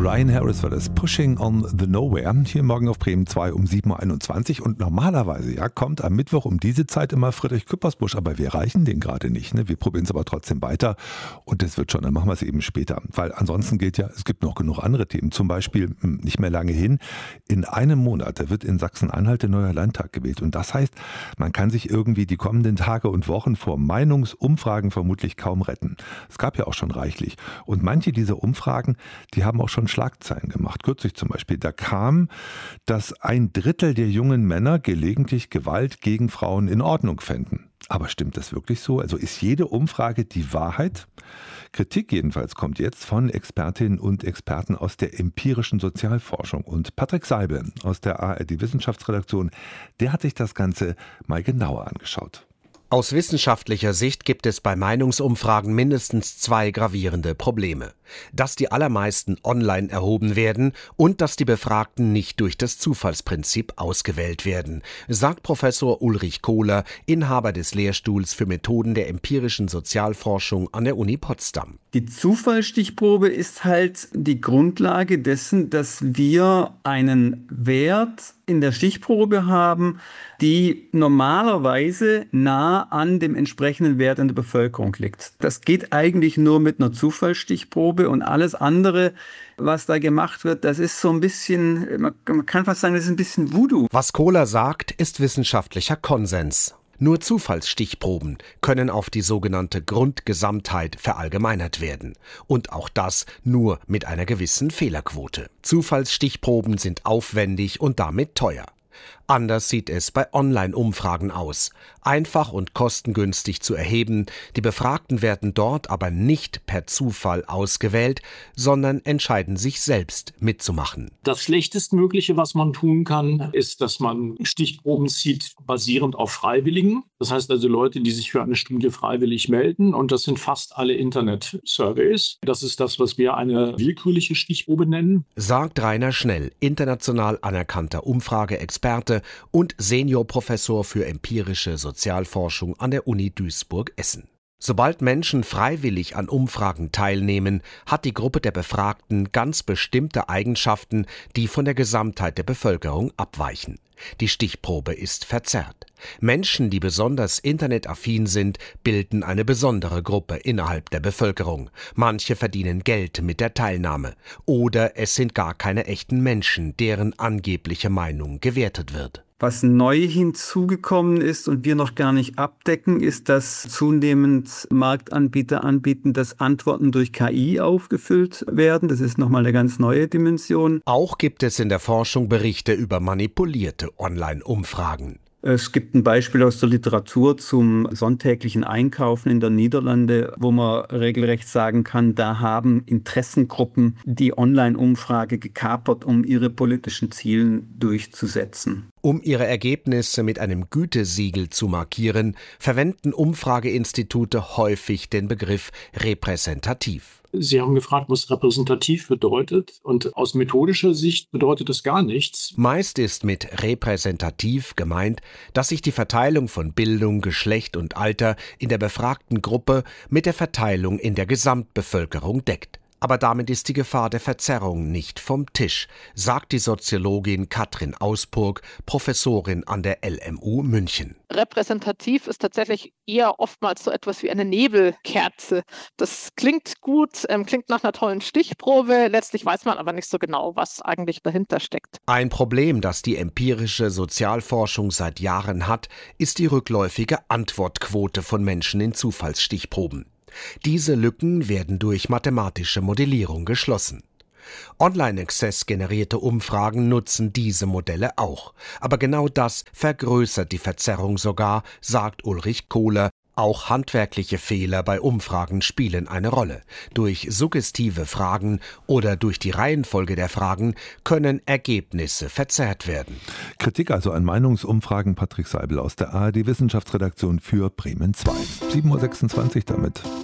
Ryan Harris war das, Pushing on the Nowhere, hier morgen auf Bremen 2 um 7.21 Uhr. Und normalerweise kommt am Mittwoch um diese Zeit immer Friedrich Küppersbusch, aber wir erreichen den gerade nicht. Ne? Wir probieren es aber trotzdem weiter und das wird schon, dann machen wir es eben später. Weil ansonsten gilt ja, es gibt noch genug andere Themen. Zum Beispiel, nicht mehr lange hin, in einem Monat, da wird in Sachsen-Anhalt der neue Landtag gewählt. Und das heißt, man kann sich irgendwie die kommenden Tage und Wochen vor Meinungsumfragen vermutlich kaum retten. Es gab ja auch schon reichlich. Und manche dieser Umfragen, die haben auch schon Schlagzeilen gemacht. Kürzlich zum Beispiel, da kam, dass 1/3 der jungen Männer gelegentlich Gewalt gegen Frauen in Ordnung fänden. Aber stimmt das wirklich so? Also ist jede Umfrage die Wahrheit? Kritik jedenfalls kommt jetzt von Expertinnen und Experten aus der empirischen Sozialforschung. Und Patrick Seibel aus der ARD-Wissenschaftsredaktion, der hat sich das Ganze mal genauer angeschaut. Aus wissenschaftlicher Sicht gibt es bei Meinungsumfragen mindestens 2 gravierende Probleme. Dass die allermeisten online erhoben werden und dass die Befragten nicht durch das Zufallsprinzip ausgewählt werden, sagt Professor Ulrich Kohler, Inhaber des Lehrstuhls für Methoden der empirischen Sozialforschung an der Uni Potsdam. Die Zufallsstichprobe ist halt die Grundlage dessen, dass wir einen Wert in der Stichprobe haben, die normalerweise nah an dem entsprechenden Wert in der Bevölkerung liegt. Das geht eigentlich nur mit einer Zufallsstichprobe und alles andere, was da gemacht wird, das ist so ein bisschen, man kann fast sagen, das ist ein bisschen Voodoo. Was Kohler sagt, ist wissenschaftlicher Konsens. Nur Zufallsstichproben können auf die sogenannte Grundgesamtheit verallgemeinert werden. Und auch das nur mit einer gewissen Fehlerquote. Zufallsstichproben sind aufwendig und damit teuer. Anders sieht es bei Online-Umfragen aus. Einfach und kostengünstig zu erheben, die Befragten werden dort aber nicht per Zufall ausgewählt, sondern entscheiden sich selbst mitzumachen. Das Schlechtestmögliche, was man tun kann, ist, dass man Stichproben zieht, basierend auf Freiwilligen. Das heißt also Leute, die sich für eine Studie freiwillig melden. Und das sind fast alle Internet-Surveys. Das ist das, was wir eine willkürliche Stichprobe nennen. Sagt Rainer Schnell, international anerkannter Umfrageexperte und Seniorprofessor für empirische Sozialforschung an der Uni Duisburg-Essen. Sobald Menschen freiwillig an Umfragen teilnehmen, hat die Gruppe der Befragten ganz bestimmte Eigenschaften, die von der Gesamtheit der Bevölkerung abweichen. Die Stichprobe ist verzerrt. Menschen, die besonders internetaffin sind, bilden eine besondere Gruppe innerhalb der Bevölkerung. Manche verdienen Geld mit der Teilnahme. Oder es sind gar keine echten Menschen, deren angebliche Meinung gewertet wird. Was neu hinzugekommen ist und wir noch gar nicht abdecken, ist, dass zunehmend Marktanbieter anbieten, dass Antworten durch KI aufgefüllt werden. Das ist nochmal eine ganz neue Dimension. Auch gibt es in der Forschung Berichte über manipulierte Online-Umfragen. Es gibt ein Beispiel aus der Literatur zum sonntäglichen Einkaufen in den Niederlanden, wo man regelrecht sagen kann, da haben Interessengruppen die Online-Umfrage gekapert, um ihre politischen Ziele durchzusetzen. Um ihre Ergebnisse mit einem Gütesiegel zu markieren, verwenden Umfrageinstitute häufig den Begriff repräsentativ. Sie haben gefragt, was repräsentativ bedeutet. Und aus methodischer Sicht bedeutet das gar nichts. Meist ist mit repräsentativ gemeint, dass sich die Verteilung von Bildung, Geschlecht und Alter in der befragten Gruppe mit der Verteilung in der Gesamtbevölkerung deckt. Aber damit ist die Gefahr der Verzerrung nicht vom Tisch, sagt die Soziologin Katrin Auspurg, Professorin an der LMU München. Repräsentativ ist tatsächlich eher oftmals so etwas wie eine Nebelkerze. Das klingt gut, klingt nach einer tollen Stichprobe, letztlich weiß man aber nicht so genau, was eigentlich dahinter steckt. Ein Problem, das die empirische Sozialforschung seit Jahren hat, ist die rückläufige Antwortquote von Menschen in Zufallsstichproben. Diese Lücken werden durch mathematische Modellierung geschlossen. Online-Access-generierte Umfragen nutzen diese Modelle auch. Aber genau das vergrößert die Verzerrung sogar, sagt Ulrich Kohler. Auch handwerkliche Fehler bei Umfragen spielen eine Rolle. Durch suggestive Fragen oder durch die Reihenfolge der Fragen können Ergebnisse verzerrt werden. Kritik also an Meinungsumfragen. Patrick Seibel aus der ARD-Wissenschaftsredaktion für Bremen 2. 7.26 Uhr damit.